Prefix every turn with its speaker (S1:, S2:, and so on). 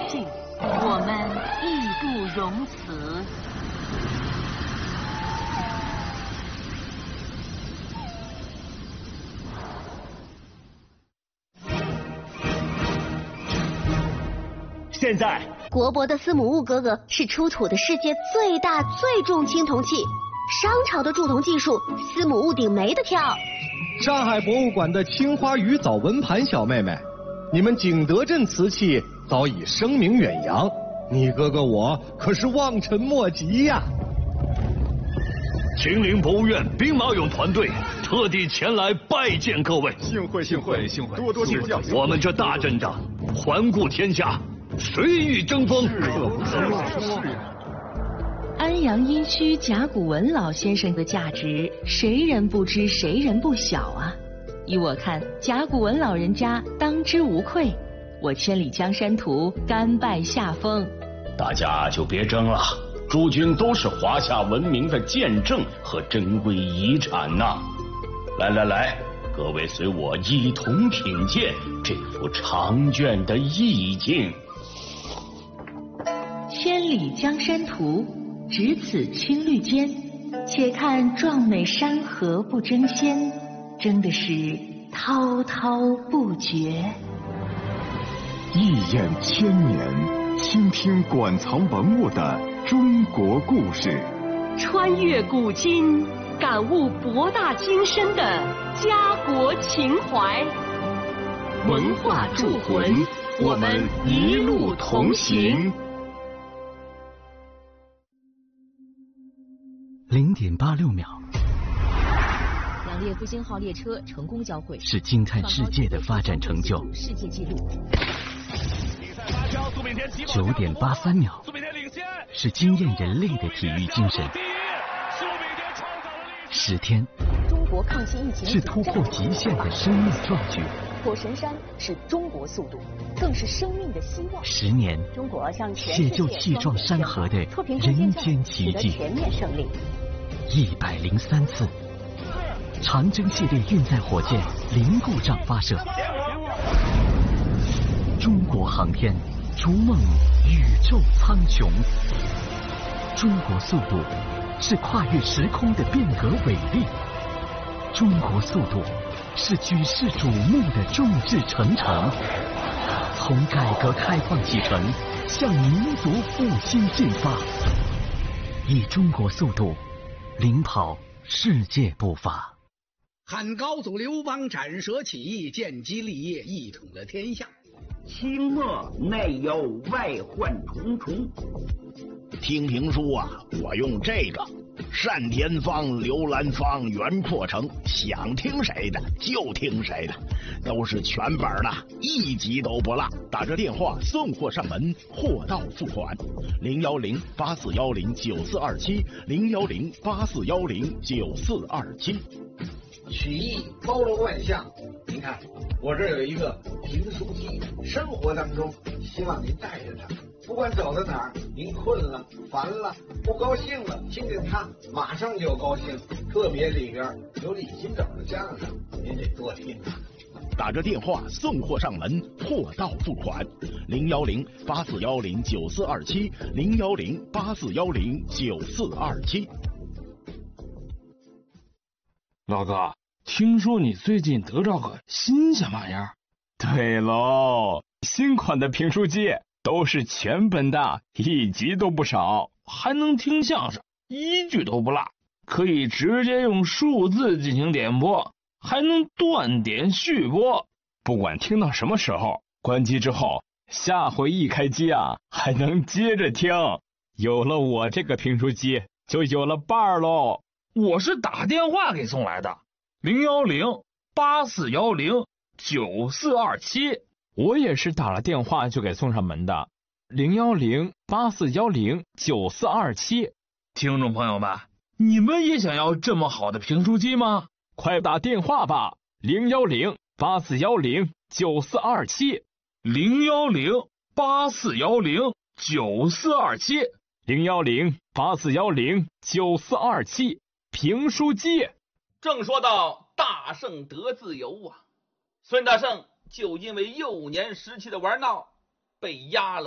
S1: 境，我们义不容辞。
S2: 现在，
S3: 国博的司母戊哥哥是出土的世界最大最重青铜器，商朝的铸铜技术，司母戊鼎没得挑。
S4: 上海博物馆的青花鱼藻纹盘小妹妹，你们景德镇瓷器早已声名远扬，你哥哥我可是望尘莫及呀！
S2: 秦陵博物院兵马俑团队特地前来拜见各位，
S5: 幸会，多多指教。
S2: 我们这大阵仗，环顾天下，谁与争锋？
S1: 安阳殷墟甲骨文老先生的价值，谁人不知，谁人不晓啊！依我看，甲骨文老人家当之无愧。我千里江山图，甘拜下风。
S6: 大家就别争了，诸君都是华夏文明的见证和珍贵遗产呐！来，各位随我一同品鉴这幅长卷的意境。
S1: 千里江山图，只此青绿间，且看壮美山河不争先，争的是滔滔不绝。
S5: 一眼千年，倾听馆藏文物的中国故事，
S7: 穿越古今，感悟博大精深的家国情怀。
S5: 文化铸魂，我们一路同行。
S8: 0.86秒，
S9: 两列复兴号列车成功交汇，
S8: 是惊叹世界的发展成就。
S9: 世界纪录。
S8: 9.83秒，是惊艳人类的体育精神。10天，
S9: 中国抗击疫情
S8: 是突破极限的生命壮举。
S9: 火神山是中国速度，更是生命的希望。
S8: 10年，
S9: 中国向全
S8: 解救气壮山河的人间奇迹。
S9: 全面胜利。
S8: 103次，长征系列运载火箭零故障发射。中国航天逐梦宇宙苍穹。中国速度是跨越时空的变革伟力。中国速度是举世瞩目的众志成城。从改革开放启程，向民族复兴进发，以中国速度领跑世界步伐。
S10: 汉高祖刘邦斩蛇起义，建基立业，一统了天下。
S11: 清末内忧外患重重。
S12: 听评书啊，我用这个单田芳、刘兰芳、袁阔成，想听谁的就听谁的，都是全本的，一集都不落。打这电话送货上门，货到付款。01084109427，01084109427。
S13: 曲艺包罗万象，您看我这有一个评书机，生活当中希望您带着它，不管走到哪儿，您困了、烦了、不高兴了，听见它马上就高兴。特别里边有李金斗的相声，您得多听啊。
S12: 打着电话送货上门，货到付款。01084109427，01084109427。
S14: 老哥，听说你最近得着个新鲜玩意儿？
S15: 对喽，新款的评书机都是全本的，一集都不少，
S14: 还能听相声，一句都不落，可以直接用数字进行点播，还能断点续播。
S15: 不管听到什么时候，关机之后，下回一开机啊，还能接着听。有了我这个评书机，就有了伴儿喽。
S14: 我是打电话给送来的，01084109427。
S15: 我也是打了电话就给送上门的，01084109427。
S14: 听众朋友们，你们也想要这么好的评书机吗？
S15: 快打电话吧，01084109427。
S14: 01084109427。
S15: 01084109427。评书机。
S16: 正说到大圣得自由啊，孙大圣就因为幼年时期的玩闹被压了